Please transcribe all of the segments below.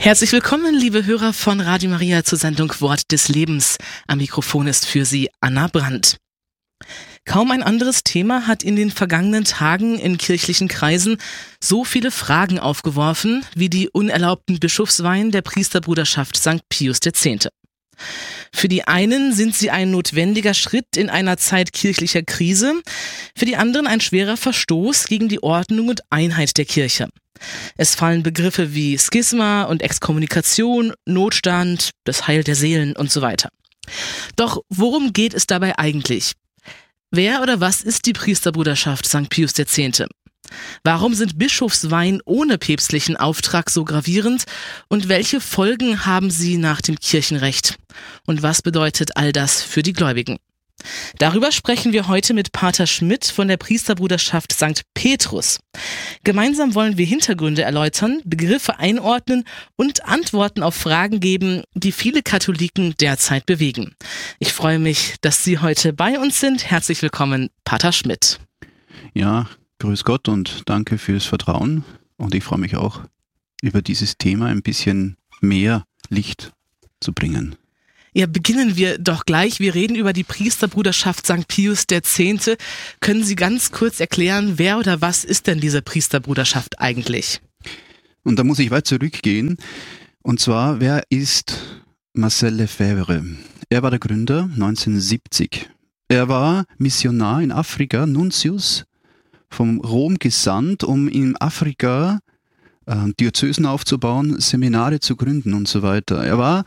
Herzlich willkommen, liebe Hörer von Radio Maria zur Sendung Wort des Lebens. Am Mikrofon ist für Sie Anna Brandt. Kaum ein anderes Thema hat in den vergangenen Tagen in kirchlichen Kreisen so viele Fragen aufgeworfen wie die unerlaubten Bischofsweihen der Priesterbruderschaft St. Pius X. Für die einen sind sie ein notwendiger Schritt in einer Zeit kirchlicher Krise, für die anderen ein schwerer Verstoß gegen die Ordnung und Einheit der Kirche. Es fallen Begriffe wie Schisma und Exkommunikation, Notstand, das Heil der Seelen und so weiter. Doch worum geht es dabei eigentlich? Wer oder was ist die Priesterbruderschaft St. Pius X.? Warum sind Bischofsweihen ohne päpstlichen Auftrag so gravierend und welche Folgen haben sie nach dem Kirchenrecht? Und was bedeutet all das für die Gläubigen? Darüber sprechen wir heute mit Pater Schmidt von der Priesterbruderschaft St. Petrus. Gemeinsam wollen wir Hintergründe erläutern, Begriffe einordnen und Antworten auf Fragen geben, die viele Katholiken derzeit bewegen. Ich freue mich, dass Sie heute bei uns sind. Herzlich willkommen, Pater Schmidt. Ja, grüß Gott und danke fürs Vertrauen. Und ich freue mich auch, über dieses Thema ein bisschen mehr Licht zu bringen. Ja, beginnen wir doch gleich. Wir reden über die Priesterbruderschaft St. Pius X. Können Sie ganz kurz erklären, wer oder was ist denn diese Priesterbruderschaft eigentlich? Und da muss ich weit zurückgehen. Und zwar, wer ist Marcel Lefebvre? Er war der Gründer 1970. Er war Missionar in Afrika, Nuntius, vom Rom gesandt, um in Afrika Diözesen aufzubauen, Seminare zu gründen und so weiter. Er war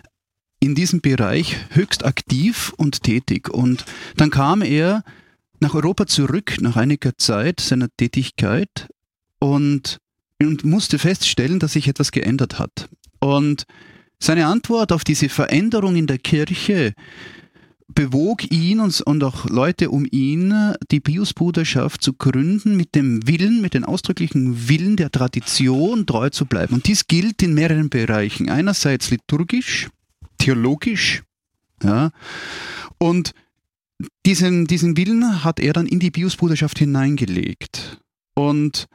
in diesem Bereich höchst aktiv und tätig. Und dann kam er nach Europa zurück, nach einiger Zeit seiner Tätigkeit und musste feststellen, dass sich etwas geändert hat. Und seine Antwort auf diese Veränderung in der Kirche bewog ihn und auch Leute um ihn, die Piusbruderschaft zu gründen, mit dem Willen, mit dem ausdrücklichen Willen der Tradition treu zu bleiben. Und dies gilt in mehreren Bereichen. Einerseits liturgisch, theologisch, ja, und diesen Willen hat er dann in die Piusbruderschaft hineingelegt. Und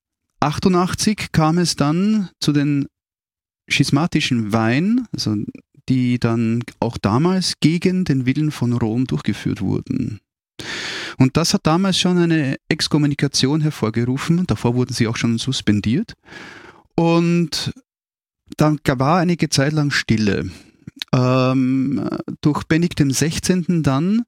88 kam es dann zu den schismatischen Weihen, also die dann auch damals gegen den Willen von Rom durchgeführt wurden. Und das hat damals schon eine Exkommunikation hervorgerufen, davor wurden sie auch schon suspendiert. Und dann war einige Zeit lang Stille. Durch Benedikt XVI. Dann,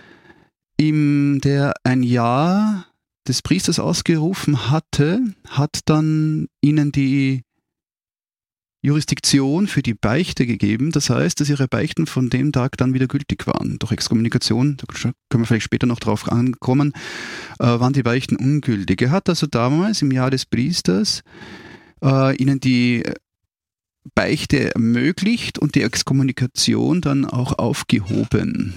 der ein Jahr des Priesters ausgerufen hatte, hat dann ihnen die Jurisdiktion für die Beichte gegeben. Das heißt, dass ihre Beichten von dem Tag dann wieder gültig waren. Durch Exkommunikation, da können wir vielleicht später noch drauf ankommen, waren die Beichten ungültig. Er hat also damals im Jahr des Priesters ihnen die Beichte ermöglicht und die Exkommunikation dann auch aufgehoben.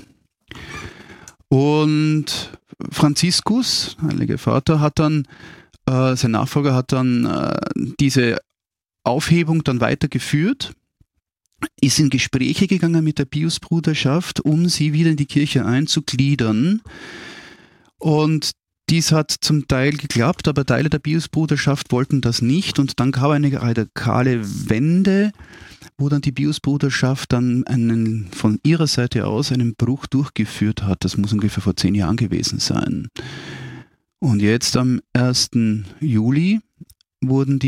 Und Franziskus, Heiliger Vater, hat dann, sein Nachfolger hat dann diese Aufhebung dann weitergeführt, ist in Gespräche gegangen mit der Piusbruderschaft, um sie wieder in die Kirche einzugliedern. Und dies hat zum Teil geklappt, aber Teile der Piusbruderschaft wollten das nicht. Und dann kam eine radikale Wende, wo dann die Piusbruderschaft dann von ihrer Seite aus einen Bruch durchgeführt hat. Das muss ungefähr vor 10 Jahren gewesen sein. Und jetzt am 1. Juli wurden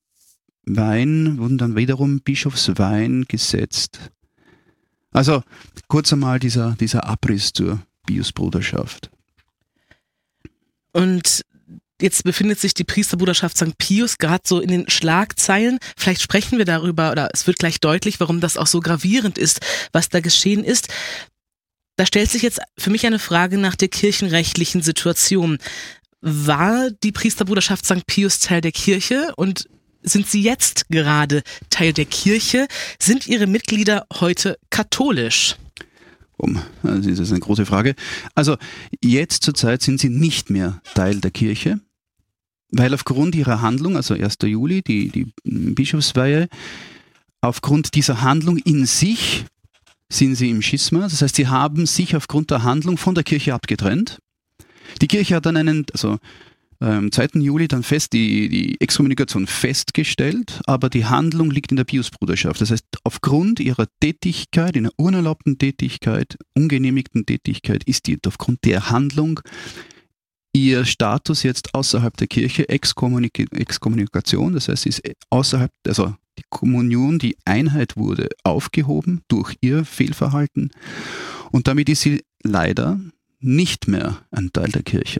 dann wiederum Bischofsweihen gesetzt. Also kurz einmal dieser Abriss zur Piusbruderschaft. Und jetzt befindet sich die Priesterbruderschaft St. Pius gerade so in den Schlagzeilen. Vielleicht sprechen wir darüber, oder es wird gleich deutlich, warum das auch so gravierend ist, was da geschehen ist. Da stellt sich jetzt für mich eine Frage nach der kirchenrechtlichen Situation. War die Priesterbruderschaft St. Pius Teil der Kirche und sind sie jetzt gerade Teil der Kirche? Sind ihre Mitglieder heute katholisch? Das ist eine große Frage. Also jetzt zurzeit sind sie nicht mehr Teil der Kirche, weil aufgrund ihrer Handlung, also 1. Juli, die Bischofsweihe, aufgrund dieser Handlung in sich sind sie im Schisma. Das heißt, sie haben sich aufgrund der Handlung von der Kirche abgetrennt. Die Kirche hat dann am 2. Juli dann die Exkommunikation festgestellt, aber die Handlung liegt in der Piusbruderschaft. Das heißt, aufgrund ihrer Tätigkeit, in einer unerlaubten Tätigkeit, ungenehmigten Tätigkeit, ist aufgrund der Handlung ihr Status jetzt außerhalb der Kirche, Exkommunikation, das heißt, sie ist außerhalb, also die Kommunion, die Einheit wurde aufgehoben durch ihr Fehlverhalten und damit ist sie leider nicht mehr ein Teil der Kirche.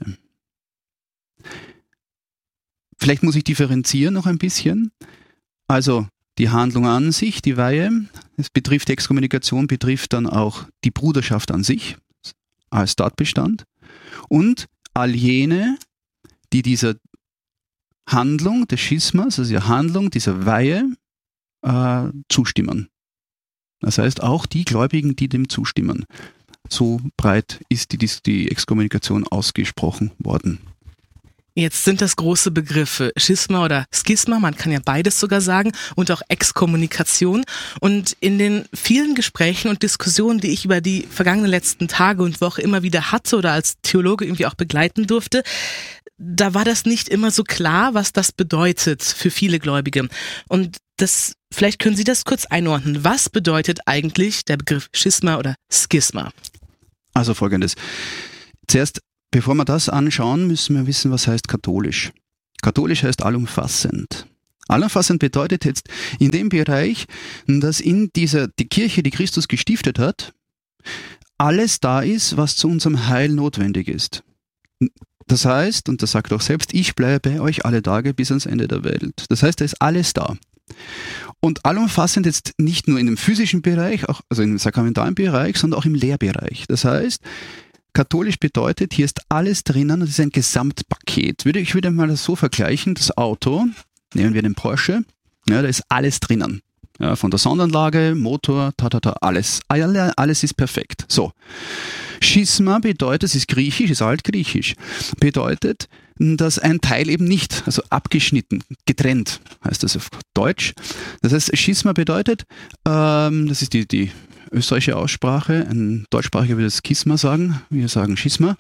Vielleicht muss ich differenzieren noch ein bisschen. Also die Handlung an sich, die Weihe, es betrifft die Exkommunikation, betrifft dann auch die Bruderschaft an sich als Tatbestand und all jene, die dieser Handlung des Schismas, also der Handlung dieser Weihe zustimmen. Das heißt auch die Gläubigen, die dem zustimmen. So breit ist die Exkommunikation ausgesprochen worden. Jetzt sind das große Begriffe, Schisma oder Schisma, man kann ja beides sogar sagen, und auch Exkommunikation. Und in den vielen Gesprächen und Diskussionen, die ich über die vergangenen letzten Tage und Woche immer wieder hatte oder als Theologe irgendwie auch begleiten durfte, da war das nicht immer so klar, was das bedeutet für viele Gläubige. Und vielleicht können Sie das kurz einordnen. Was bedeutet eigentlich der Begriff Schisma oder Schisma? Also Folgendes. Zuerst, bevor wir das anschauen, müssen wir wissen, was heißt katholisch. Katholisch heißt allumfassend. Allumfassend bedeutet jetzt in dem Bereich, dass die Kirche, die Christus gestiftet hat, alles da ist, was zu unserem Heil notwendig ist. Das heißt, und das sagt er auch selbst, ich bleibe bei euch alle Tage bis ans Ende der Welt. Das heißt, da ist alles da. Und allumfassend jetzt nicht nur in dem physischen Bereich, also im sakramentalen Bereich, sondern auch im Lehrbereich. Das heißt, katholisch bedeutet, hier ist alles drinnen, das ist ein Gesamtpaket. Ich würde mal das so vergleichen, das Auto, nehmen wir den Porsche, ja, da ist alles drinnen. Ja, von der Sonderanlage, Motor, alles. Alles ist perfekt. So. Schisma bedeutet, es ist griechisch, ist altgriechisch, bedeutet, dass ein Teil eben nicht, also abgeschnitten, getrennt, heißt das auf Deutsch. Das heißt, Schisma bedeutet, das ist die österreichische Aussprache, ein Deutschsprachiger würde das Schisma sagen, wir sagen Schisma,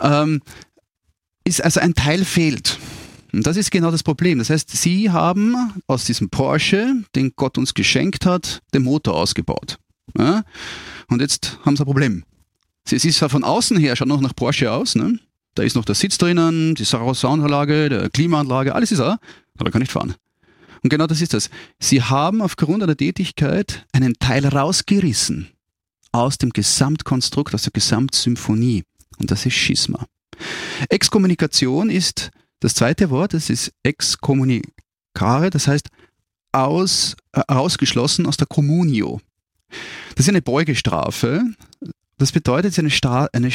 ist also ein Teil fehlt. Und das ist genau das Problem. Das heißt, sie haben aus diesem Porsche, den Gott uns geschenkt hat, den Motor ausgebaut. Ja? Und jetzt haben sie ein Problem. Es ist zwar von außen her, schaut noch nach Porsche aus, ne? Da ist noch der Sitz drinnen, die Soundanlage, die Klimaanlage, alles ist da, aber kann nicht fahren. Und genau das ist das. Sie haben aufgrund einer Tätigkeit einen Teil rausgerissen aus dem Gesamtkonstrukt, aus der Gesamtsymphonie. Und das ist Schisma. Exkommunikation ist das zweite Wort, das ist excommunicare, das heißt ausgeschlossen aus der Communio. Das ist eine Beugestrafe. Das bedeutet eine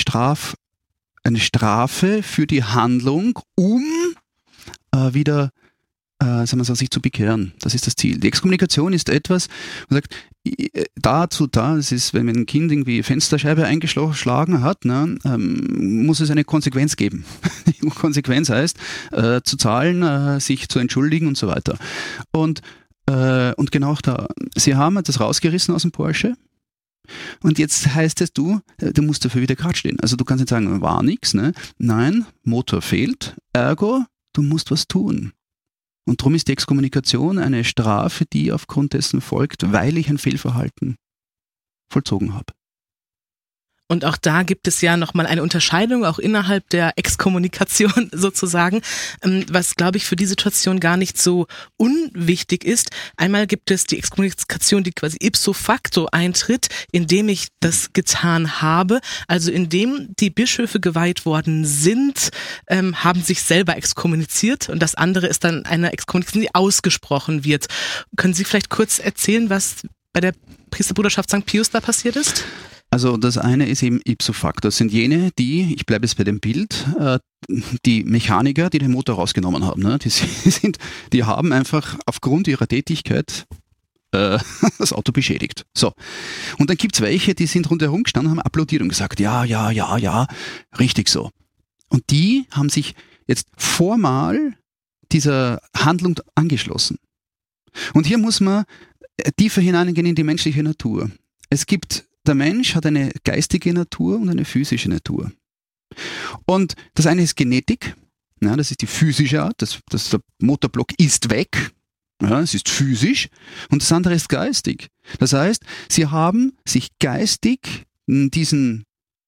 Strafe für die Handlung, um wieder sich zu bekehren. Das ist das Ziel. Die Exkommunikation ist etwas, man sagt, das ist, wenn ein Kind irgendwie Fensterscheibe eingeschlagen hat, ne, muss es eine Konsequenz geben. Die Konsequenz heißt, zu zahlen, sich zu entschuldigen und so weiter. Und genau auch da, sie haben das rausgerissen aus dem Porsche. Und jetzt heißt es, du musst dafür wieder gerade stehen. Also du kannst nicht sagen, war nichts, ne? Nein, Motor fehlt, ergo, du musst was tun. Und darum ist die Exkommunikation eine Strafe, die aufgrund dessen folgt, weil ich ein Fehlverhalten vollzogen habe. Und auch da gibt es ja nochmal eine Unterscheidung, auch innerhalb der Exkommunikation sozusagen, was, glaube ich, für die Situation gar nicht so unwichtig ist. Einmal gibt es die Exkommunikation, die quasi ipso facto eintritt, indem ich das getan habe. Also indem die Bischöfe geweiht worden sind, haben sich selber exkommuniziert. Und das andere ist dann eine Exkommunikation, die ausgesprochen wird. Können Sie vielleicht kurz erzählen, was bei der Priesterbruderschaft St. Pius da passiert ist? Also das eine ist eben ipso facto. Das sind jene, ich bleibe jetzt bei dem Bild, die Mechaniker, die den Motor rausgenommen haben. Ne? Die haben einfach aufgrund ihrer Tätigkeit das Auto beschädigt. So. Und dann gibt es welche, die sind rundherum gestanden, haben applaudiert und gesagt, ja, richtig so. Und die haben sich jetzt formal dieser Handlung angeschlossen. Und hier muss man tiefer hineingehen in die menschliche Natur. Der Mensch hat eine geistige Natur und eine physische Natur. Und das eine ist Genetik, Ja, das ist die physische Art. Der Motorblock ist weg. Ja, es ist physisch. Und das andere ist geistig. Das heißt, sie haben sich geistig diesen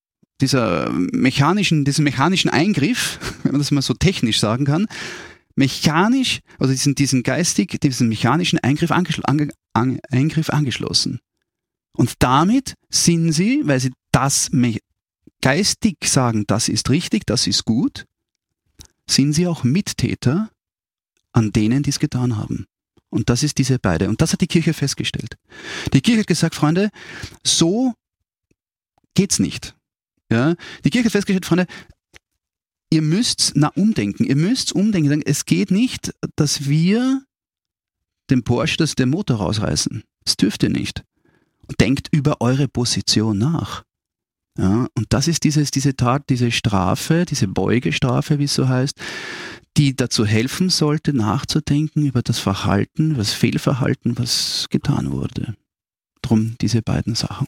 mechanischen Eingriff, wenn man das mal so technisch sagen kann, mechanisch, also diesen mechanischen Eingriff angeschlossen. Und damit sind sie, weil sie das geistig sagen, das ist richtig, das ist gut, sind sie auch Mittäter an denen, die es getan haben. Und das ist diese beide. Und das hat die Kirche festgestellt. Die Kirche hat gesagt, Freunde, so geht's nicht. Ja? Die Kirche hat festgestellt, Freunde, ihr müsst umdenken. Ihr müsst umdenken. Es geht nicht, dass wir dem Porsche den Motor rausreißen. Das dürft ihr nicht. Denkt über eure Position nach. Ja, und das ist diese Tat, diese Strafe, diese Beugestrafe, wie es so heißt, die dazu helfen sollte, nachzudenken über das Verhalten, über das Fehlverhalten, was getan wurde. Drum diese beiden Sachen.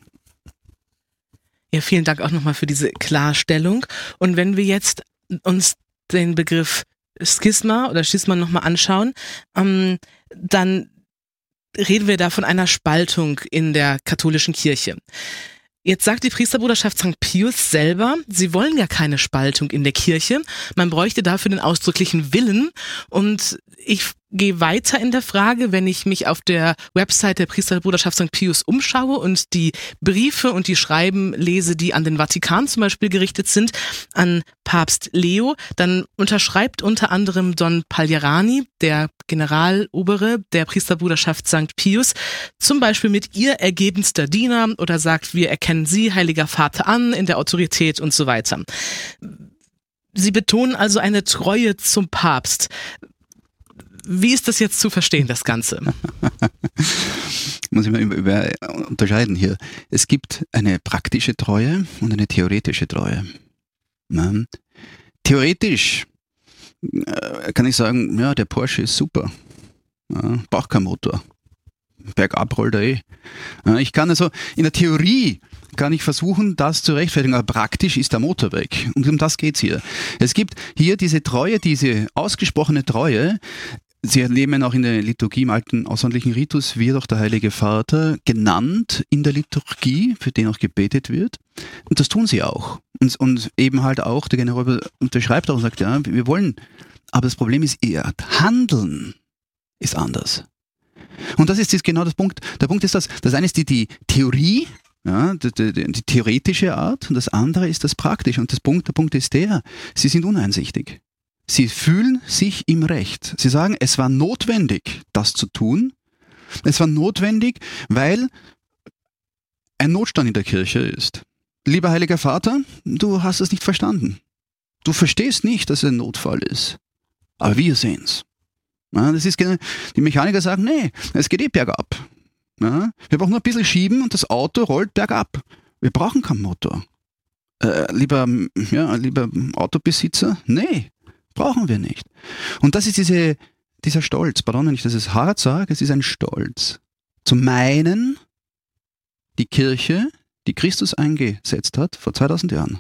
Ja, vielen Dank auch nochmal für diese Klarstellung. Und wenn wir jetzt uns den Begriff Schisma nochmal anschauen, dann reden wir da von einer Spaltung in der katholischen Kirche. Jetzt sagt die Priesterbruderschaft St. Pius selber, sie wollen ja keine Spaltung in der Kirche. Man bräuchte dafür den ausdrücklichen Willen. Und ich gehe weiter in der Frage, wenn ich mich auf der Website der Priesterbruderschaft St. Pius umschaue und die Briefe und die Schreiben lese, die an den Vatikan zum Beispiel gerichtet sind, an Papst Leo, dann unterschreibt unter anderem Don Pagliarani, der Generalobere der Priesterbruderschaft St. Pius, zum Beispiel mit ihr ergebenster Diener oder sagt, wir erkennen Sie, Heiliger Vater, an in der Autorität und so weiter. Sie betonen also eine Treue zum Papst. Wie ist das jetzt zu verstehen, das Ganze? Muss ich mal unterscheiden hier. Es gibt eine praktische Treue und eine theoretische Treue. Ja. Theoretisch kann ich sagen, ja, der Porsche ist super. Ja, braucht keinen Motor. Bergab rollt er eh. Ja, ich kann also, in der Theorie kann ich versuchen, das zu rechtfertigen, aber praktisch ist der Motor weg. Und um das geht's hier. Es gibt hier diese Treue, diese ausgesprochene Treue. Sie erleben auch in der Liturgie, im alten außerordentlichen Ritus, wird auch der Heilige Vater genannt in der Liturgie, für den auch gebetet wird. Und das tun sie auch. Und eben halt auch, der General unterschreibt auch und sagt, ja, wir wollen, aber das Problem ist, ihr Handeln ist anders. Und das ist jetzt genau das Punkt. Der Punkt ist das eine ist die Theorie, ja, die theoretische Art, und das andere ist das Praktische. Und der Punkt ist der, sie sind uneinsichtig. Sie fühlen sich im Recht. Sie sagen, es war notwendig, das zu tun. Es war notwendig, weil ein Notstand in der Kirche ist. Lieber Heiliger Vater, du hast es nicht verstanden. Du verstehst nicht, dass es ein Notfall ist. Aber wir sehen's. Ja, die Mechaniker sagen, nee, es geht eh bergab. Ja, wir brauchen nur ein bisschen schieben und das Auto rollt bergab. Wir brauchen keinen Motor. Lieber Autobesitzer, nee. Brauchen wir nicht. Und das ist dieser Stolz, pardon, wenn ich das hart sage, es ist ein Stolz. Zum meinen, die Kirche, die Christus eingesetzt hat, vor 2000 Jahren,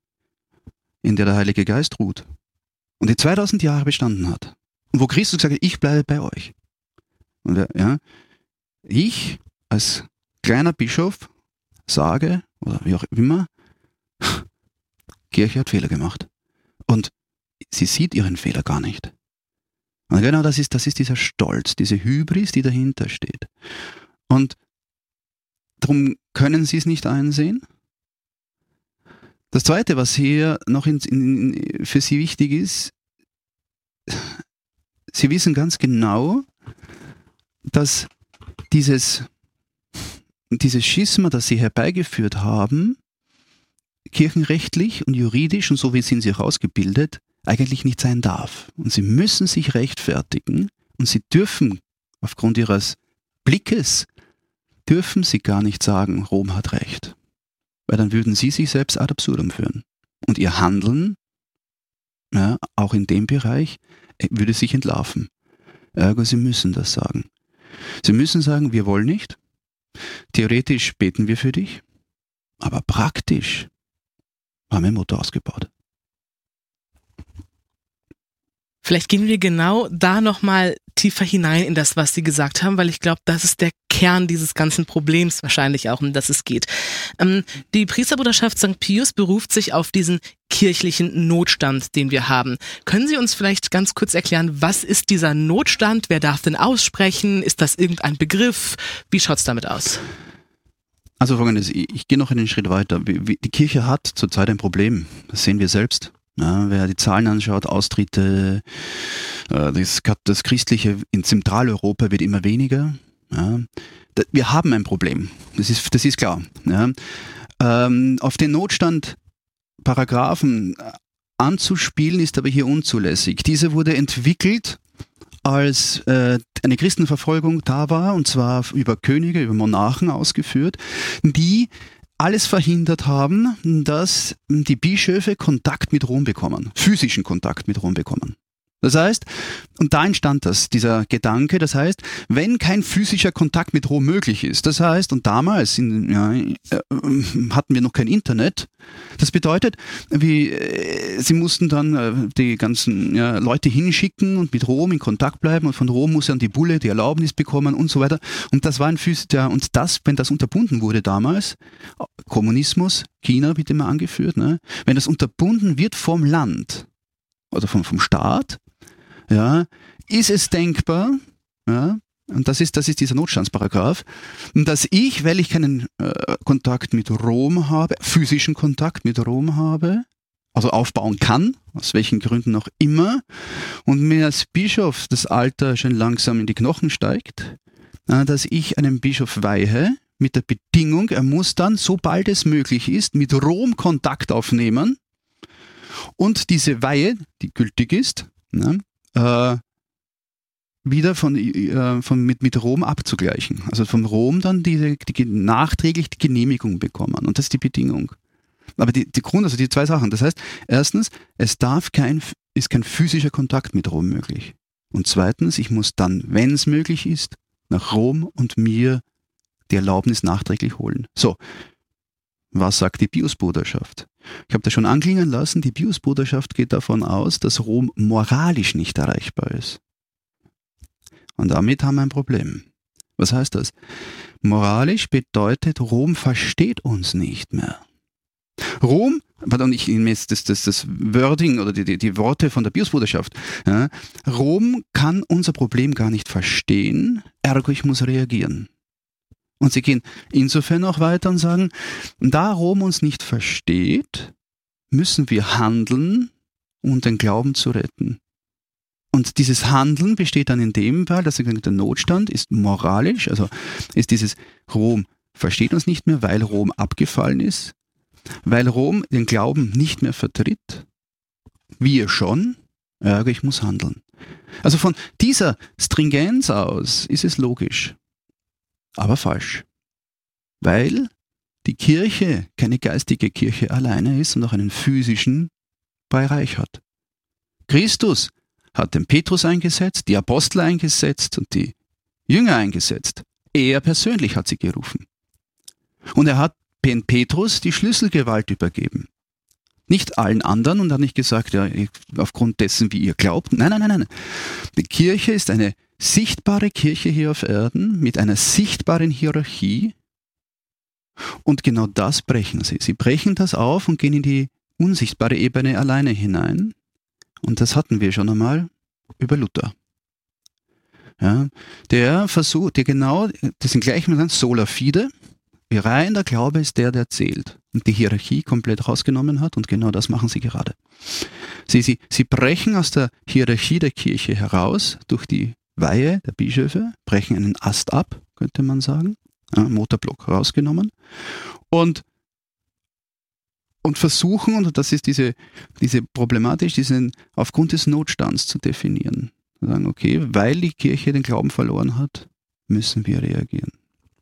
in der der Heilige Geist ruht und die 2000 Jahre bestanden hat. Und wo Christus gesagt hat, ich bleibe bei euch. Und ich als kleiner Bischof sage, oder wie auch immer, Kirche hat Fehler gemacht. Und sie sieht ihren Fehler gar nicht. Und genau das ist dieser Stolz, diese Hybris, die dahinter steht. Und darum können sie es nicht einsehen. Das Zweite, was hier noch für sie wichtig ist, sie wissen ganz genau, dass dieses Schisma, das sie herbeigeführt haben, kirchenrechtlich und juridisch, und so wie sind sie auch ausgebildet, eigentlich nicht sein darf. Und sie müssen sich rechtfertigen und sie dürfen, aufgrund ihres Blickes, dürfen sie gar nicht sagen, Rom hat recht. Weil dann würden sie sich selbst ad absurdum führen. Und ihr Handeln, ja, auch in dem Bereich, würde sich entlarven. Ergo, sie müssen das sagen. Sie müssen sagen, wir wollen nicht. Theoretisch beten wir für dich, aber praktisch haben wir einen Motor ausgebaut. Vielleicht gehen wir genau da nochmal tiefer hinein in das, was Sie gesagt haben, weil ich glaube, das ist der Kern dieses ganzen Problems wahrscheinlich auch, um das es geht. Die Priesterbruderschaft St. Pius beruft sich auf diesen kirchlichen Notstand, den wir haben. Können Sie uns vielleicht ganz kurz erklären, was ist dieser Notstand? Wer darf denn aussprechen? Ist das irgendein Begriff? Wie schaut's damit aus? Also Folgendes, ich gehe noch einen Schritt weiter. Die Kirche hat zurzeit ein Problem. Das sehen wir selbst. Ja, wer die Zahlen anschaut, Austritte, das Christliche in Zentraleuropa wird immer weniger. Ja, wir haben ein Problem, das ist klar. Ja. Auf den Notstand-Paragraphen anzuspielen, ist aber hier unzulässig. Diese wurde entwickelt, als eine Christenverfolgung da war, und zwar über Könige, über Monarchen ausgeführt, die alles verhindert haben, dass die Bischöfe Kontakt mit Rom bekommen, physischen Kontakt mit Rom bekommen. Das heißt, und da entstand dieser Gedanke, das heißt, wenn kein physischer Kontakt mit Rom möglich ist, das heißt, und damals hatten wir noch kein Internet, das bedeutet, sie mussten dann die ganzen Leute hinschicken und mit Rom in Kontakt bleiben, und von Rom muss dann die Bulle, die Erlaubnis bekommen und so weiter. Und das war wenn das unterbunden wurde damals, Kommunismus, China wird immer angeführt, ne? Wenn das unterbunden wird vom Land oder vom Staat, ja, ist es denkbar, ja, und das ist dieser Notstandsparagraph, dass ich, weil ich keinen Kontakt mit Rom habe, physischen Kontakt mit Rom habe, also aufbauen kann, aus welchen Gründen auch immer, und mir als Bischof das Alter schon langsam in die Knochen steigt, dass ich einen Bischof weihe, mit der Bedingung, er muss dann, sobald es möglich ist, mit Rom Kontakt aufnehmen und diese Weihe, die gültig ist, wieder mit Rom abzugleichen. Also von Rom dann nachträglich die Genehmigung bekommen. Und das ist die Bedingung. Aber die zwei Sachen. Das heißt, erstens, ist kein physischer Kontakt mit Rom möglich. Und zweitens, ich muss dann, wenn es möglich ist, nach Rom und mir die Erlaubnis nachträglich holen. So, was sagt die Piusbruderschaft? Ich habe das schon anklingen lassen, die Piusbruderschaft geht davon aus, dass Rom moralisch nicht erreichbar ist. Und damit haben wir ein Problem. Was heißt das? Moralisch bedeutet, Rom versteht uns nicht mehr. Rom, pardon, ich nehme jetzt das Wording oder die Worte von der Piusbruderschaft. Ja, Rom kann unser Problem gar nicht verstehen, ergo ich muss reagieren. Und sie gehen insofern auch weiter und sagen, da Rom uns nicht versteht, müssen wir handeln, um den Glauben zu retten. Und dieses Handeln besteht dann in dem Fall, dass der Notstand ist moralisch, also ist dieses Rom versteht uns nicht mehr, weil Rom abgefallen ist, weil Rom den Glauben nicht mehr vertritt, wir schon, ergo ich muss handeln. Also von dieser Stringenz aus ist es logisch. Aber falsch, weil die Kirche keine geistige Kirche alleine ist und auch einen physischen Bereich hat. Christus hat den Petrus eingesetzt, die Apostel eingesetzt und die Jünger eingesetzt. Er persönlich hat sie gerufen. Und er hat Petrus die Schlüsselgewalt übergeben. Nicht allen anderen und hat nicht gesagt, ja, aufgrund dessen, wie ihr glaubt. Nein. Die Kirche ist eine sichtbare Kirche hier auf Erden mit einer sichtbaren Hierarchie, und genau das brechen sie. Sie brechen das auf und gehen in die unsichtbare Ebene alleine hinein, und das hatten wir schon einmal über Luther. Ja, der versucht, das sind gleich mal sola fide, wie rein der Glaube ist der zählt und die Hierarchie komplett rausgenommen hat, und genau das machen sie gerade. Sie brechen aus der Hierarchie der Kirche heraus durch die Weihe der Bischöfe, brechen einen Ast ab, könnte man sagen, Motorblock rausgenommen, und versuchen, und das ist diese Problematik, aufgrund des Notstands zu definieren. Sagen, okay, weil die Kirche den Glauben verloren hat, müssen wir reagieren.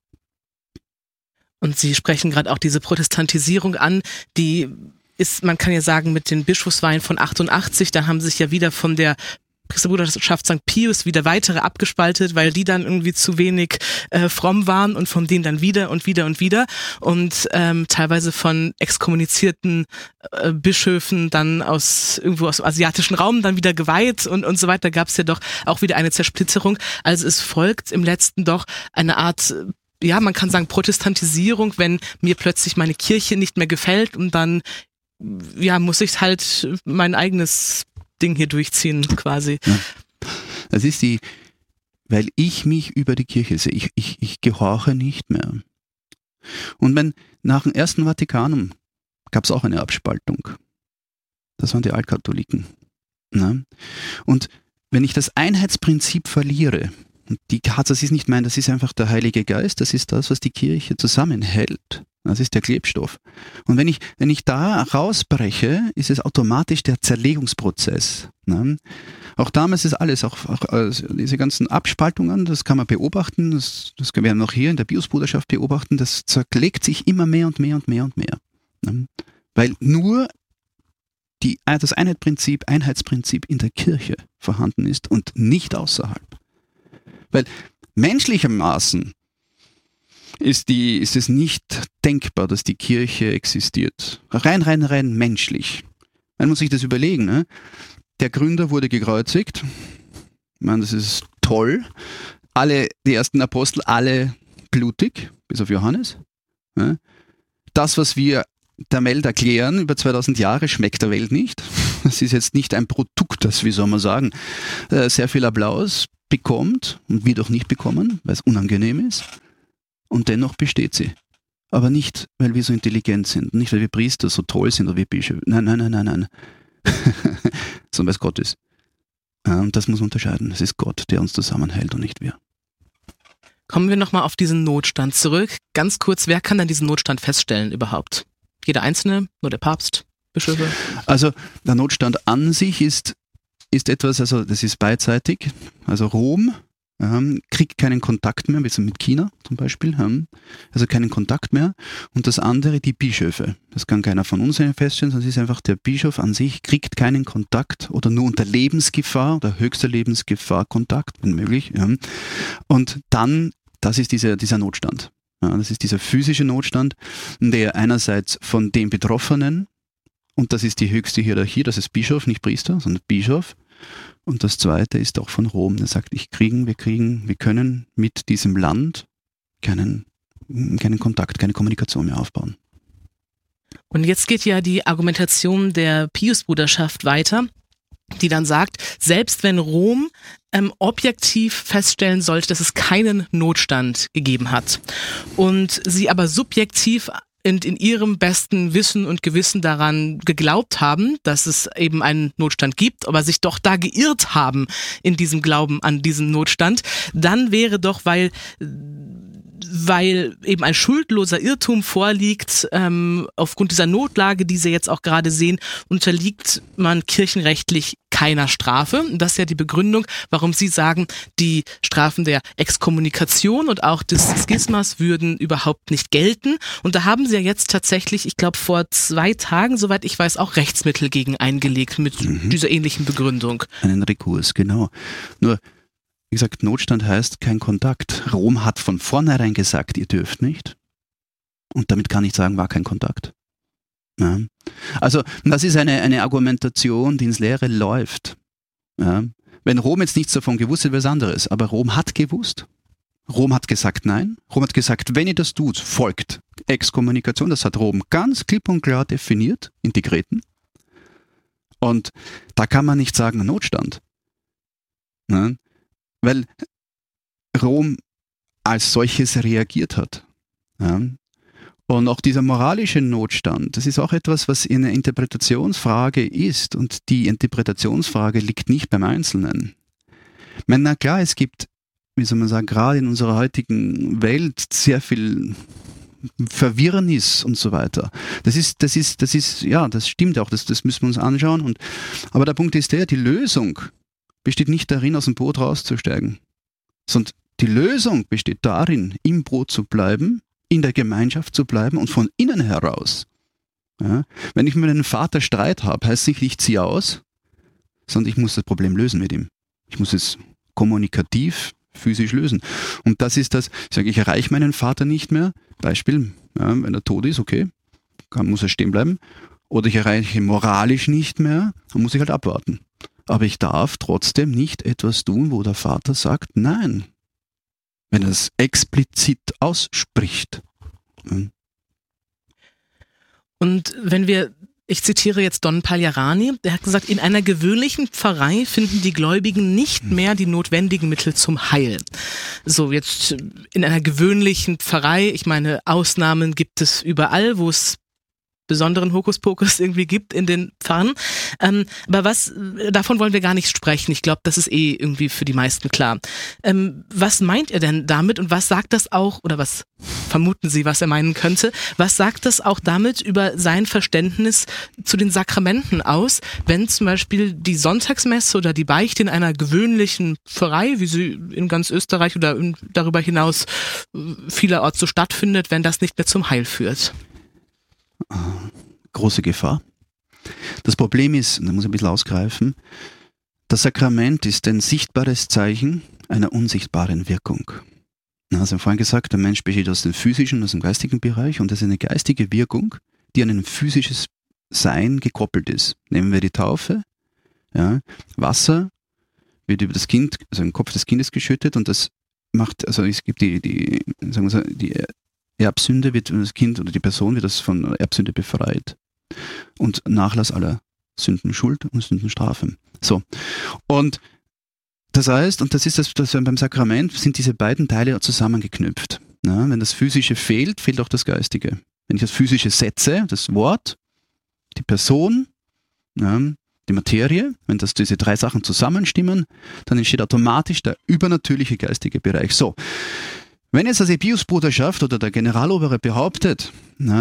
Und Sie sprechen gerade auch diese Protestantisierung an, die ist, man kann ja sagen, mit den Bischofsweihen von 88, da haben sich ja wieder von der Priesterbruderschaft St. Pius wieder weitere abgespaltet, weil die dann irgendwie zu wenig fromm waren und von denen dann wieder und wieder und wieder und teilweise von exkommunizierten Bischöfen dann irgendwo aus dem asiatischen Raum dann wieder geweiht und so weiter, gab es ja doch auch wieder eine Zersplitterung. Also es folgt im Letzten doch eine Art, ja, man kann sagen Protestantisierung, wenn mir plötzlich meine Kirche nicht mehr gefällt und dann ja, muss ich halt mein eigenes Ding hier durchziehen, quasi. Ja. Das ist weil ich mich über die Kirche sehe. Ich gehorche nicht mehr. Und nach dem Ersten Vatikanum gab es auch eine Abspaltung. Das waren die Altkatholiken. Ne? Und wenn ich das Einheitsprinzip verliere, das ist nicht das ist einfach der Heilige Geist, das ist das, was die Kirche zusammenhält. Das ist der Klebstoff. Und wenn ich da rausbreche, ist es automatisch der Zerlegungsprozess. Ne? Auch damals ist alles, auch diese ganzen Abspaltungen, das kann man beobachten, das werden wir auch hier in der Piusbruderschaft beobachten, das zerlegt sich immer mehr und mehr und mehr und mehr. Ne? Weil nur das Einheitsprinzip in der Kirche vorhanden ist und nicht außerhalb. Weil menschlichermaßen ist es nicht denkbar, dass die Kirche existiert. Rein menschlich. Man muss sich das überlegen. Ne? Der Gründer wurde gekreuzigt. Ich meine, das ist toll. Die ersten Apostel, alle blutig, bis auf Johannes. Ne? Das, was wir der Welt erklären, über 2000 Jahre, schmeckt der Welt nicht. Das ist jetzt nicht ein Produkt, das, wie soll man sagen, sehr viel Applaus bekommt und wir doch nicht bekommen, weil es unangenehm ist. Und dennoch besteht sie. Aber nicht, weil wir so intelligent sind, nicht, weil wir Priester so toll sind oder wir Bischöfe. Nein. Sondern weil es Gott ist. Und das muss man unterscheiden. Es ist Gott, der uns zusammenhält und nicht wir. Kommen wir nochmal auf diesen Notstand zurück. Ganz kurz, wer kann dann diesen Notstand feststellen überhaupt? Jeder Einzelne? Nur der Papst? Bischöfe? Also der Notstand an sich ist etwas, also das ist beidseitig. Also Rom kriegt keinen Kontakt mehr, wie mit China zum Beispiel, also keinen Kontakt mehr. Und das andere, die Bischöfe. Das kann keiner von uns feststellen, sondern es ist einfach der Bischof an sich, kriegt keinen Kontakt oder nur unter Lebensgefahr oder höchster Lebensgefahr Kontakt, wenn möglich. Ja. Und dann, das ist dieser Notstand. Ja, das ist dieser physische Notstand, der einerseits von dem Betroffenen, und das ist die höchste Hierarchie, das ist Bischof, nicht Priester, sondern Bischof. Und das zweite ist auch von Rom. Der sagt, wir können mit diesem Land keinen Kontakt, keine Kommunikation mehr aufbauen. Und jetzt geht ja die Argumentation der Piusbruderschaft weiter, die dann sagt, selbst wenn Rom objektiv feststellen sollte, dass es keinen Notstand gegeben hat und sie aber subjektiv in ihrem besten Wissen und Gewissen daran geglaubt haben, dass es eben einen Notstand gibt, aber sich doch da geirrt haben in diesem Glauben an diesen Notstand, dann wäre doch, weil eben ein schuldloser Irrtum vorliegt, aufgrund dieser Notlage, die Sie jetzt auch gerade sehen, unterliegt man kirchenrechtlich keiner Strafe. Das ist ja die Begründung, warum Sie sagen, die Strafen der Exkommunikation und auch des Schismas würden überhaupt nicht gelten. Und da haben Sie ja jetzt tatsächlich, ich glaube vor 2 Tagen, soweit ich weiß, auch Rechtsmittel gegen eingelegt mit dieser ähnlichen Begründung. Einen Rekurs, genau. Nur, wie gesagt, Notstand heißt kein Kontakt. Rom hat von vornherein gesagt, ihr dürft nicht. Und damit kann ich sagen, war kein Kontakt. Ja. Also das ist eine Argumentation, die ins Leere läuft. Ja. Wenn Rom jetzt nichts davon gewusst hätte, wäre es anderes. Aber Rom hat gewusst. Rom hat gesagt nein. Rom hat gesagt, wenn ihr das tut, folgt Exkommunikation. Das hat Rom ganz klipp und klar definiert in Dekreten. Und da kann man nicht sagen Notstand. Ja. Weil Rom als solches reagiert hat. Ja. Und auch dieser moralische Notstand, das ist auch etwas, was eine Interpretationsfrage ist. Und die Interpretationsfrage liegt nicht beim Einzelnen. Ich meine, na klar, es gibt, wie soll man sagen, gerade in unserer heutigen Welt sehr viel Verwirrnis und so weiter. Das stimmt auch, das müssen wir uns anschauen. Aber der Punkt ist die Lösung besteht nicht darin, aus dem Boot rauszusteigen, sondern die Lösung besteht darin, im Boot zu bleiben, in der Gemeinschaft zu bleiben und von innen heraus. Ja, wenn ich mit einem Vater Streit habe, heißt es nicht, ich ziehe aus, sondern ich muss das Problem lösen mit ihm. Ich muss es kommunikativ, physisch lösen. Und das ist das, ich sage, ich erreiche meinen Vater nicht mehr. Beispiel, ja, wenn er tot ist, okay, muss er stehen bleiben. Oder ich erreiche ihn moralisch nicht mehr, dann muss ich halt abwarten. Aber ich darf trotzdem nicht etwas tun, wo der Vater sagt, nein. Wenn er es explizit ausspricht. Und wenn wir, ich zitiere jetzt Don Pagliarani, der hat gesagt, in einer gewöhnlichen Pfarrei finden die Gläubigen nicht mehr die notwendigen Mittel zum Heil. So, jetzt in einer gewöhnlichen Pfarrei, ich meine, Ausnahmen gibt es überall, wo es besonderen Hokuspokus irgendwie gibt in den Pfarren. Aber davon wollen wir gar nicht sprechen. Ich glaube, das ist irgendwie für die meisten klar. Was meint er denn damit und was sagt das auch, oder was vermuten Sie, was er meinen könnte, was sagt das auch damit über sein Verständnis zu den Sakramenten aus, wenn zum Beispiel die Sonntagsmesse oder die Beichte in einer gewöhnlichen Pfarrei, wie sie in ganz Österreich oder darüber hinaus vielerorts so stattfindet, wenn das nicht mehr zum Heil führt? Große Gefahr. Das Problem ist, und da muss ich ein bisschen ausgreifen, das Sakrament ist ein sichtbares Zeichen einer unsichtbaren Wirkung. Also vorhin gesagt, der Mensch besteht aus dem physischen und aus dem geistigen Bereich und das ist eine geistige Wirkung, die an ein physisches Sein gekoppelt ist. Nehmen wir die Taufe, ja, Wasser wird über das Kind, also im Kopf des Kindes geschüttet und das macht, also es gibt die Erbsünde wird das Kind oder die Person wird das von Erbsünde befreit. Und Nachlass aller Sündenschuld und Sündenstrafe. So. Und das heißt, und das ist das beim Sakrament, sind diese beiden Teile zusammengeknüpft. Ja, wenn das Physische fehlt, fehlt auch das Geistige. Wenn ich das Physische setze, das Wort, die Person, ja, die Materie, wenn diese drei Sachen zusammenstimmen, dann entsteht automatisch der übernatürliche geistige Bereich. So. Wenn jetzt die Piusbruderschaft oder der Generalobere behauptet,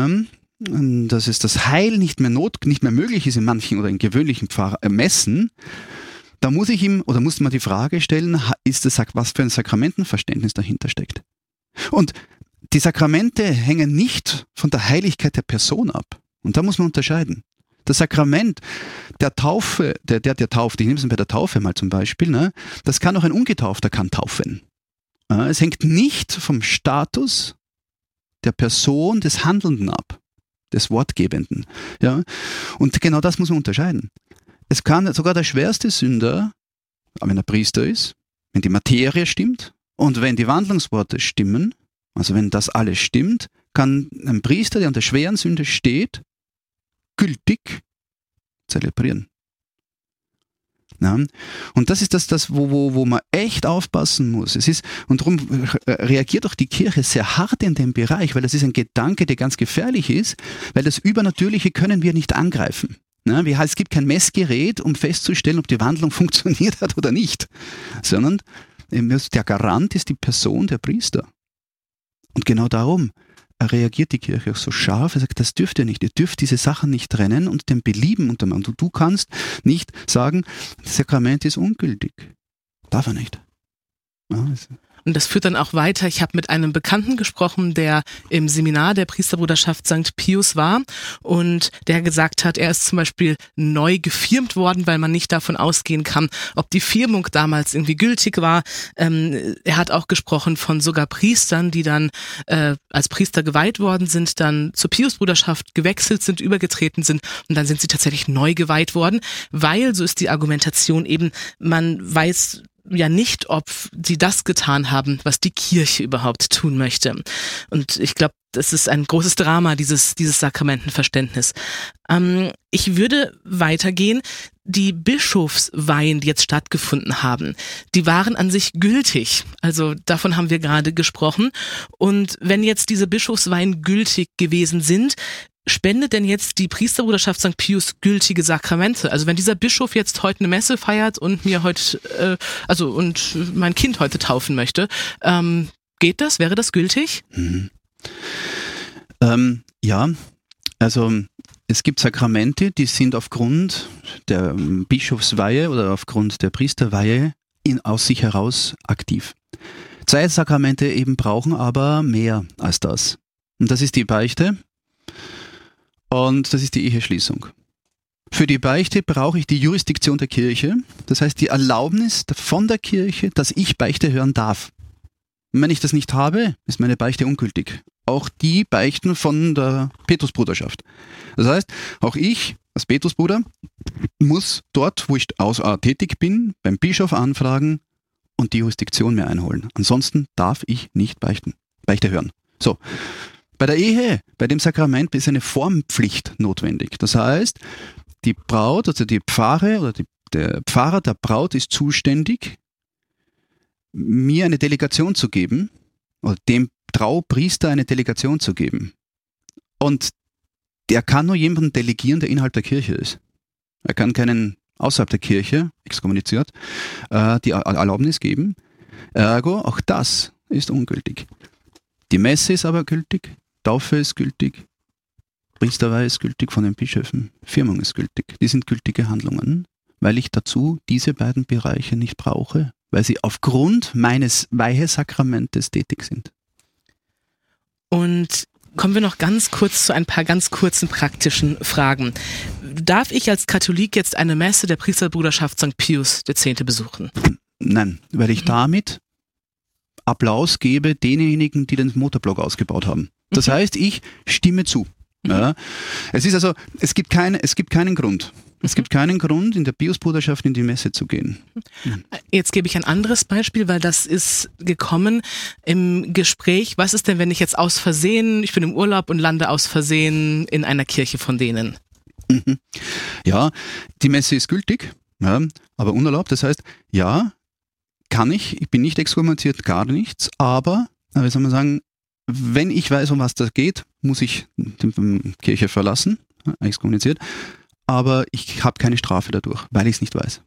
dass es das Heil nicht mehr möglich ist in manchen oder in gewöhnlichen Messen, da muss man die Frage stellen, was für ein Sakramentenverständnis dahinter steckt. Und die Sakramente hängen nicht von der Heiligkeit der Person ab. Und da muss man unterscheiden. Das Sakrament der Taufe, der tauft, ich nehme es bei der Taufe mal zum Beispiel, das kann auch ein Ungetaufter kann taufen. Es hängt nicht vom Status der Person des Handelnden ab, des Wortgebenden. Ja? Und genau das muss man unterscheiden. Es kann sogar der schwerste Sünder, wenn er Priester ist, wenn die Materie stimmt und wenn die Wandlungsworte stimmen, also wenn das alles stimmt, kann ein Priester, der unter schweren Sünde steht, gültig zelebrieren. Ja, und das ist das wo man echt aufpassen muss. Und darum reagiert auch die Kirche sehr hart in dem Bereich, weil das ist ein Gedanke, der ganz gefährlich ist, weil das Übernatürliche können wir nicht angreifen. Ja, es gibt kein Messgerät, um festzustellen, ob die Wandlung funktioniert hat oder nicht, sondern der Garant ist die Person der Priester. Und genau darum reagiert die Kirche auch so scharf. Er sagt, das dürft ihr nicht. Ihr dürft diese Sachen nicht trennen und dem Belieben untermachen. Und du kannst nicht sagen, das Sakrament ist ungültig. Darf er nicht. Ja, und das führt dann auch weiter. Ich habe mit einem Bekannten gesprochen, der im Seminar der Priesterbruderschaft St. Pius war und der gesagt hat, er ist zum Beispiel neu gefirmt worden, weil man nicht davon ausgehen kann, ob die Firmung damals irgendwie gültig war. Er hat auch gesprochen von sogar Priestern, die dann als Priester geweiht worden sind, dann zur Piusbruderschaft gewechselt sind, übergetreten sind und dann sind sie tatsächlich neu geweiht worden, weil, so ist die Argumentation eben, man weiß ja nicht, ob sie das getan haben, was die Kirche überhaupt tun möchte. Und ich glaube, das ist ein großes Drama, dieses Sakramentenverständnis. Ich würde weitergehen. Die Bischofsweihen, die jetzt stattgefunden haben, die waren an sich gültig. Also davon haben wir gerade gesprochen. Und wenn jetzt diese Bischofsweihen gültig gewesen sind, spendet denn jetzt die Priesterbruderschaft St. Pius gültige Sakramente? Also wenn dieser Bischof jetzt heute eine Messe feiert und mir heute, und mein Kind heute taufen möchte, geht das? Wäre das gültig? Ja, also es gibt Sakramente, die sind aufgrund der Bischofsweihe oder aufgrund der Priesterweihe aus sich heraus aktiv. Zwei Sakramente eben brauchen aber mehr als das. Und das ist die Beichte und das ist die Eheschließung. Für die Beichte brauche ich die Jurisdiktion der Kirche, das heißt die Erlaubnis von der Kirche, dass ich Beichte hören darf. Und wenn ich das nicht habe, ist meine Beichte ungültig. Auch die Beichten von der Petrusbruderschaft. Das heißt, auch ich als Petrusbruder muss dort, wo ich tätig bin, beim Bischof anfragen und die Jurisdiktion mir einholen. Ansonsten darf ich nicht Beichte hören. So. Bei der Ehe, bei dem Sakrament ist eine Formpflicht notwendig. Das heißt, die Braut, also die Pfarre oder der Pfarrer der Braut ist zuständig, mir eine Delegation zu geben, oder dem Traupriester eine Delegation zu geben. Und der kann nur jemanden delegieren, der innerhalb der Kirche ist. Er kann keinen außerhalb der Kirche, exkommuniziert, die Erlaubnis geben. Ergo, auch das ist ungültig. Die Messe ist aber gültig, Taufe ist gültig, Priesterweihe ist gültig von den Bischöfen, Firmung ist gültig. Die sind gültige Handlungen, weil ich dazu diese beiden Bereiche nicht brauche, weil sie aufgrund meines Weihesakramentes tätig sind. Und kommen wir noch ganz kurz zu ein paar ganz kurzen praktischen Fragen. Darf ich als Katholik jetzt eine Messe der Priesterbruderschaft St. Pius X. besuchen? Nein, weil ich damit Applaus gebe denjenigen, die den Motorblock ausgebaut haben. Das heißt, ich stimme zu. Ja. Es gibt keinen Grund. Es gibt keinen Grund, in der Piusbruderschaft in die Messe zu gehen. Jetzt gebe ich ein anderes Beispiel, weil das ist gekommen im Gespräch. Was ist denn, wenn ich jetzt ich bin im Urlaub und lande aus Versehen in einer Kirche von denen? Ja, die Messe ist gültig, ja, aber unerlaubt. Das heißt, ja, kann ich bin nicht exkommuniziert, gar nichts, aber wie soll man sagen, wenn ich weiß, um was das geht, muss ich die Kirche verlassen, exkommuniziert, aber ich habe keine Strafe dadurch, weil ich es nicht weiß.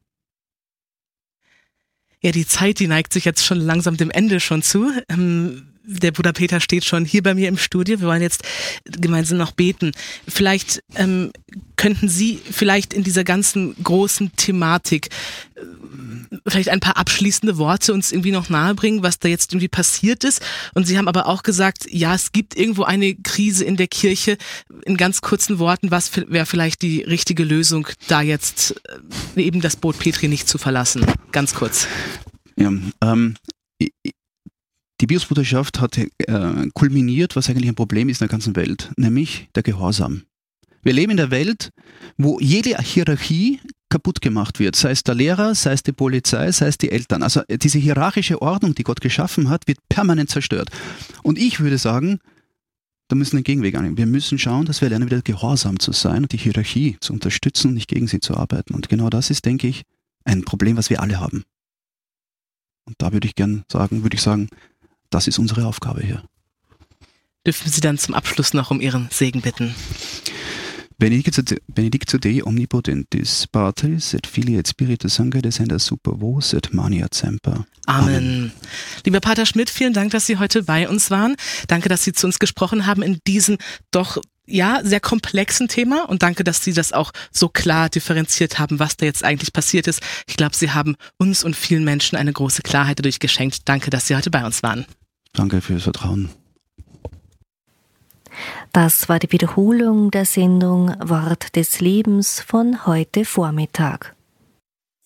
Ja, die Zeit, die neigt sich jetzt schon langsam dem Ende schon zu. Der Bruder Peter steht schon hier bei mir im Studio. Wir wollen jetzt gemeinsam noch beten. Vielleicht könnten Sie vielleicht in dieser ganzen großen Thematik vielleicht ein paar abschließende Worte uns irgendwie noch nahebringen, was da jetzt irgendwie passiert ist. Und Sie haben aber auch gesagt, ja, es gibt irgendwo eine Krise in der Kirche. In ganz kurzen Worten, was wäre vielleicht die richtige Lösung, da jetzt eben das Boot Petri nicht zu verlassen? Ganz kurz. Ja, die Piusbruderschaft hat kulminiert, was eigentlich ein Problem ist in der ganzen Welt, nämlich der Gehorsam. Wir leben in der Welt, wo jede Hierarchie kaputt gemacht wird, sei es der Lehrer, sei es die Polizei, sei es die Eltern. Also diese hierarchische Ordnung, die Gott geschaffen hat, wird permanent zerstört. Und ich würde sagen, da müssen wir einen Gegenweg annehmen. Wir müssen schauen, dass wir lernen, wieder gehorsam zu sein und die Hierarchie zu unterstützen und nicht gegen sie zu arbeiten. Und genau das ist, denke ich, ein Problem, was wir alle haben. Und da würde ich sagen, das ist unsere Aufgabe hier. Dürfen Sie dann zum Abschluss noch um Ihren Segen bitten? Benedictio Dei omnipotentis, Patris et Filii et Spiritus Sancti descenda super vos et maniat semper. Amen. Lieber Pater Schmidt, vielen Dank, dass Sie heute bei uns waren. Danke, dass Sie zu uns gesprochen haben in diesem doch sehr komplexen Thema und danke, dass Sie das auch so klar differenziert haben, was da jetzt eigentlich passiert ist. Ich glaube, Sie haben uns und vielen Menschen eine große Klarheit dadurch geschenkt. Danke, dass Sie heute bei uns waren. Danke für das Vertrauen. Das war die Wiederholung der Sendung Wort des Lebens von heute Vormittag.